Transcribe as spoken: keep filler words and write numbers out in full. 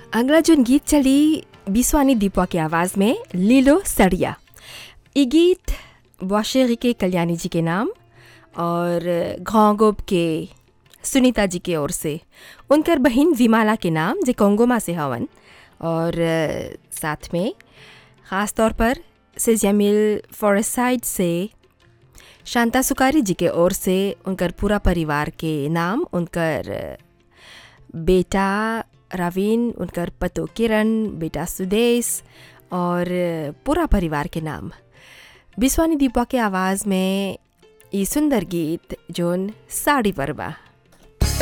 अगला जोन गीत चली बिस्वानी दीपवा के आवाज़ में लीलो सड़िया। ये गीत वाशेरी के कल्याणी जी के नाम और घोंगोब के सुनीता जी के ओर से उनकर बहन विमाला के नाम जे कोंगोमा से हवन और साथ में ख़ास तौर पर से जमील फॉरेस्ट साइड से शांता सुकारी जी के ओर से उनकर पूरा परिवार के नाम, उनकर बेटा रवीन, उनकर पतो किरण, बेटा सुदेश और पूरा परिवार के नाम। बिस्वानी दीपवा के आवाज़ में ये सुंदर गीत जोन साड़ी पर बा।